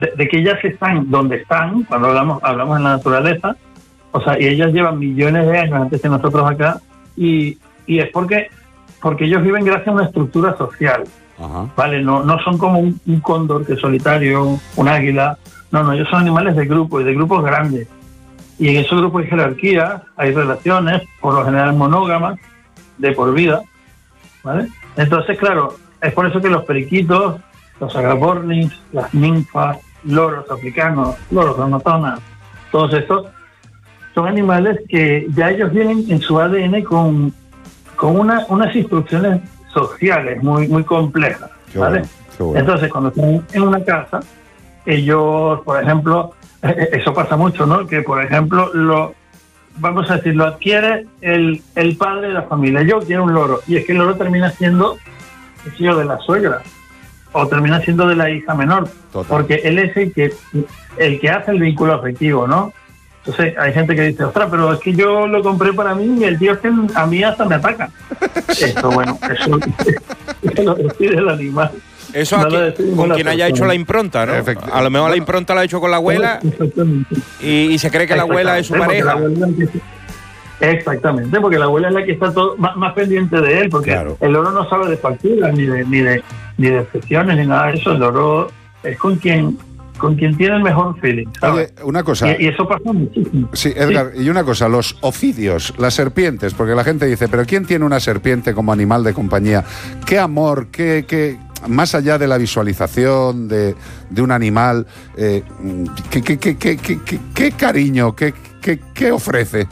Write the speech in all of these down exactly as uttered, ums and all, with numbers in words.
de, de que ellas están donde están, cuando hablamos, hablamos en la naturaleza, o sea, y ellas llevan millones de años antes que nosotros acá, y, y es porque, porque ellos viven gracias a una estructura social. Ajá. Vale, no, no son como un, un cóndor que es solitario, un águila, no, no, ellos son animales de grupo y de grupos grandes. Y en esos grupos hay jerarquías, hay relaciones, por lo general monógamas, de por vida, ¿vale? Entonces, claro, es por eso que los periquitos, los agapornis, las ninfas, loros africanos, loros amazonas, todos estos, son animales que ya ellos vienen en su A D N con, con una, unas instrucciones sociales muy, muy complejas, ¿vale? Qué bueno, qué bueno. Entonces, cuando están en una casa, ellos, por ejemplo, eso pasa mucho, ¿no? Que, por ejemplo, lo vamos a decir, lo adquiere el, el padre de la familia. Yo quiero un loro, y es que el loro termina siendo el tío de la suegra, o termina siendo de la hija menor, total, porque él es el que, el que hace el vínculo afectivo, ¿no? Entonces hay gente que dice, ostras, pero es que yo lo compré para mí y el tío es que a mí hasta me ataca. Esto, bueno, eso, eso lo decide el animal. Eso no aquí, con quien haya hecho la impronta, ¿no? A lo mejor la impronta la ha hecho con la abuela y, y se cree que la abuela es su pareja. Exactamente, porque la abuela es la que está todo, más, más pendiente de él, porque claro, el loro no sabe de facturas, ni de, ni de ni de excepciones, ni nada de eso. El loro es con quien con quien tiene el mejor feeling, ¿sabes? Oye, una cosa. Y, y eso pasa muchísimo. Sí, Edgar, sí. Y una cosa, los ofidios, las serpientes, porque la gente dice, pero ¿quién tiene una serpiente como animal de compañía? ¿Qué amor, qué, qué más allá de la visualización de, de un animal, eh, qué, qué, qué, qué, qué, qué, qué cariño, qué, qué, qué ofrece?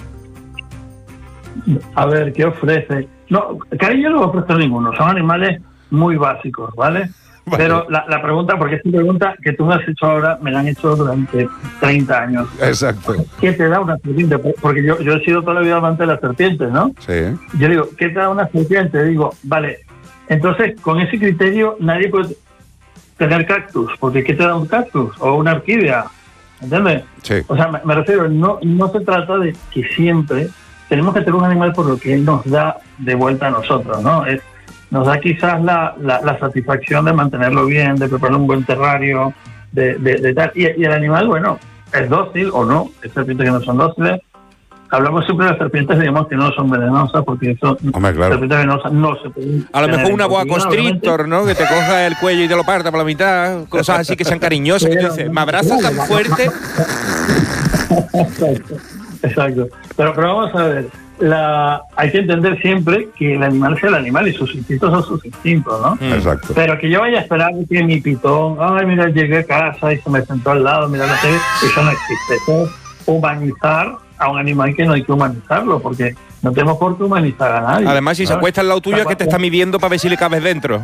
A ver, ¿qué ofrece? No, cariño no ofrece ninguno, son animales muy básicos, ¿vale? Vale. Pero la, la pregunta, porque esta pregunta que tú me has hecho ahora, me la han hecho durante treinta años. Exacto. ¿Qué te da una serpiente? Porque yo, yo he sido toda la vida amante de las serpientes, ¿no? Sí. Yo digo, ¿qué te da una serpiente? Digo, vale, entonces con ese criterio nadie puede tener cactus, porque ¿qué te da un cactus? O una orquídea, ¿entiendes? Sí. O sea, me, me refiero, no, no se trata de que siempre tenemos que tener un animal por lo que él nos da de vuelta a nosotros, ¿no? Es, nos da quizás la, la, la satisfacción de mantenerlo bien, de preparar un buen terrario, de, de, de tal. Y, y el animal, bueno, es dócil o no, hay serpientes que no son dóciles. Hablamos siempre de las serpientes, digamos que no son venenosas, porque son Hombre, claro, serpientes venenosas no se pueden. A lo mejor una boa constrictor, ¿no? Que te coja el cuello y te lo parta por la mitad, cosas así que sean cariñosas, que tú dices, ¿me abrazas tan fuerte? Exacto, exacto. Pero, pero vamos a ver, la, hay que entender siempre que el animal es el animal y sus instintos son sus instintos, ¿no? Exacto. Pero que yo vaya a esperar que mi pitón, ay, mira, llegué a casa y se me sentó al lado, mira, no sé, eso no existe. Eso es humanizar a un animal que no hay que humanizarlo, porque no tenemos por qué humanizar a nadie. Además, si ¿sabes? Se acuesta al lado tuyo es que te está midiendo para ver si le cabes dentro.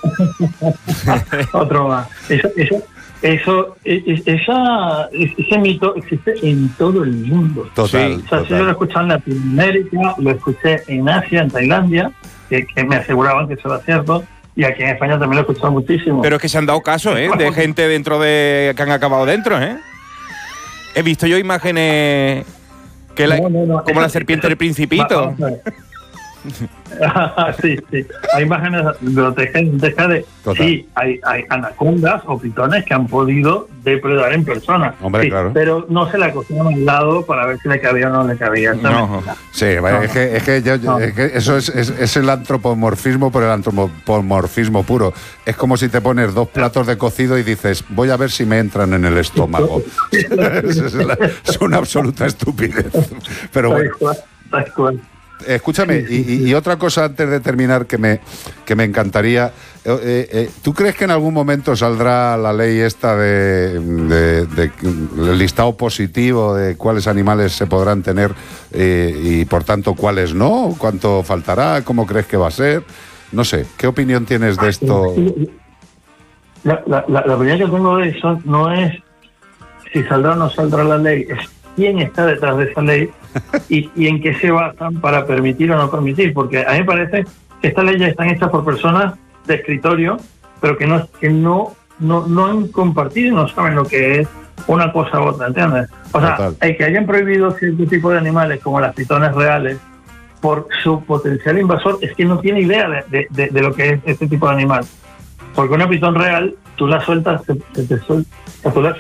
Otro más. Eso, eso, eso, esa, ese mito existe en todo el mundo. Total. O sea, total. si yo lo he escuchado en Latinoamérica, lo escuché en Asia, en Tailandia, que, que me aseguraban que eso era cierto, y aquí en España también lo he escuchado muchísimo. Pero es que se han dado casos, ¿eh? De gente dentro de que han acabado dentro, ¿eh? He visto yo imágenes que la, no, no, no, como eso, la serpiente eso, del Principito. sí, sí. Hay imágenes grotescas de... Total. Sí, hay, hay anacondas o pitones que han podido depredar en persona. Hombre, sí, claro. Pero no se la cogían al lado para ver si le cabía o no le cabía. No. Sí, vale, no. es, que, es, que yo, no. es que eso es, es, es el antropomorfismo por el antropomorfismo puro. Es como si te pones dos platos de cocido y dices, voy a ver si me entran en el estómago. es, es, la, es una absoluta estupidez. Pero bueno. Tal cual. Escúchame, y, y otra cosa antes de terminar que me, que me encantaría. Eh, eh, ¿Tú crees que en algún momento saldrá la ley esta de, de, de, de el listado positivo de cuáles animales se podrán tener eh, y por tanto cuáles no? ¿Cuánto faltará? ¿Cómo crees que va a ser? No sé, ¿qué opinión tienes de esto? La, la, la, la opinión que tengo de eso no es si saldrá o no saldrá la ley, es quién está detrás de esa ley y, y en qué se basan para permitir o no permitir, porque a mí me parece que estas leyes están hechas por personas de escritorio, pero que no que no no, no han compartido y no saben lo que es una cosa u otra, ¿entiendes? O sea, Total. el que hayan prohibido cierto tipo de animales como las pitones reales por su potencial invasor es que no tiene idea de, de, de, de lo que es este tipo de animal, porque una pitón real tú la sueltas, se, se te suelta,